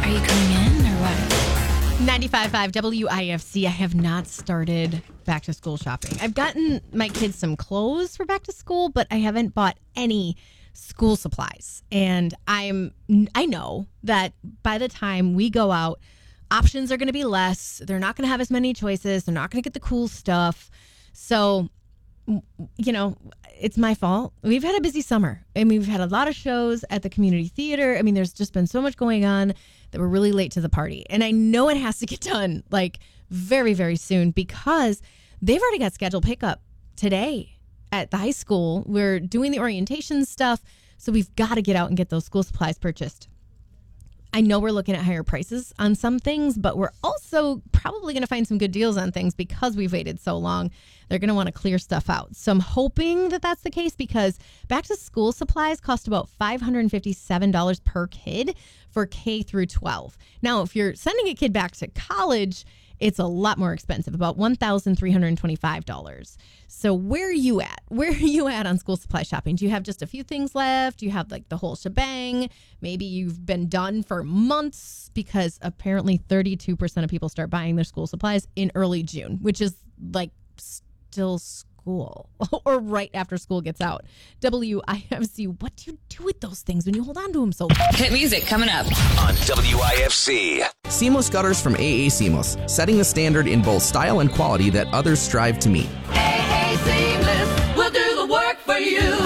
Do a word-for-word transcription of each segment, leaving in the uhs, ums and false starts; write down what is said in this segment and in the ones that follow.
Are you coming in or what? ninety-five point five W I F C. I have not started back to school shopping. I've gotten my kids some clothes for back to school, but I haven't bought any school supplies. And I'm I know that by the time we go out, options are going to be less. They're not going to have as many choices. They're not going to get the cool stuff. So, you know, it's my fault. We've had a busy summer. I mean, we've had a lot of shows at the community theater. I mean, there's just been so much going on that we're really late to the party. And I know it has to get done like very, very soon because they've already got scheduled pickup today at the high school. We're doing the orientation stuff. So we've got to get out and get those school supplies purchased. I know we're looking at higher prices on some things, but we're also probably going to find some good deals on things because we've waited so long. They're going to want to clear stuff out. So I'm hoping that that's the case because back to school supplies cost about five hundred fifty-seven dollars per kid for K through twelve. Now, if you're sending a kid back to college, it's a lot more expensive, about one thousand three hundred twenty-five dollars. So where are you at? Where are you at on school supply shopping? Do you have just a few things left? Do you have like the whole shebang? Maybe you've been done for months because apparently thirty-two percent of people start buying their school supplies in early June, which is like still school or right after school gets out. W I F C, what do you do with those things when you hold on to them so long? Hit music coming up on W I F C. Seamless gutters from A A Seamless, setting the standard in both style and quality that others strive to meet. A A Seamless will do the work for you.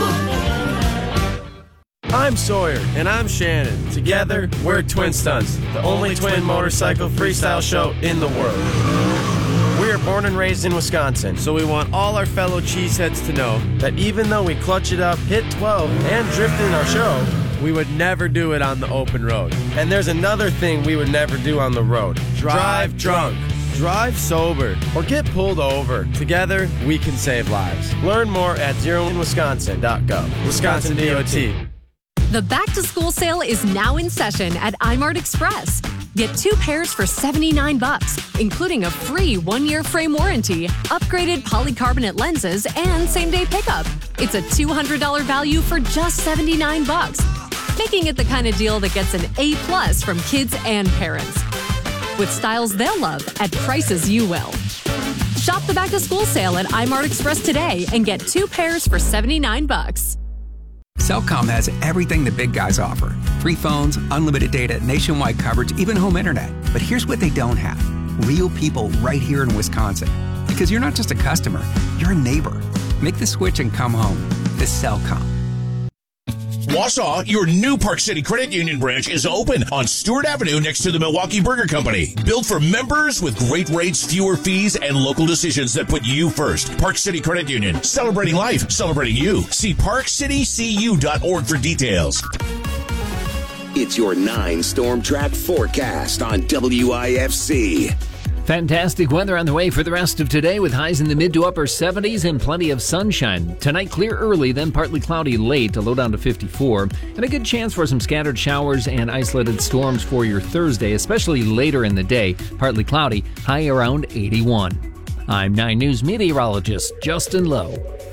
I'm Sawyer. And I'm Shannon. Together, we're Twin Stunts, the only twin motorcycle freestyle show in the world. We are born and raised in Wisconsin, so we want all our fellow cheeseheads to know that even though we clutch it up, hit twelve, and drift in our show, we would never do it on the open road. And there's another thing we would never do on the road. Drive drunk. Drive sober. Or get pulled over. Together, we can save lives. Learn more at zero in wisconsin dot gov. Wisconsin D O T. The back-to-school sale is now in session at iMart Express. Get two pairs for seventy-nine bucks, including a free one-year frame warranty, upgraded polycarbonate lenses, and same-day pickup. It's a two hundred dollars value for just seventy-nine bucks, making it the kind of deal that gets an A plus from kids and parents. With styles they'll love at prices you will. Shop the back-to-school sale at iMart Express today and get two pairs for seventy-nine bucks. Cellcom has everything the big guys offer. Free phones, unlimited data, nationwide coverage, even home internet. But here's what they don't have. Real people right here in Wisconsin. Because you're not just a customer, you're a neighbor. Make the switch and come home. This Cellcom. Wausau, your new Park City Credit Union branch is open on Stewart Avenue next to the Milwaukee Burger Company. Built for members with great rates, fewer fees, and local decisions that put you first. Park City Credit Union, celebrating life, celebrating you. See park city c u dot org for details. It's your nine storm track forecast on W I F C. Fantastic weather on the way for the rest of today with highs in the mid to upper seventies and plenty of sunshine. Tonight, clear early, then partly cloudy late, a low down to fifty-four. And a good chance for some scattered showers and isolated storms for your Thursday, especially later in the day. Partly cloudy, high around eighty-one. I'm nine News meteorologist Justin Lowe.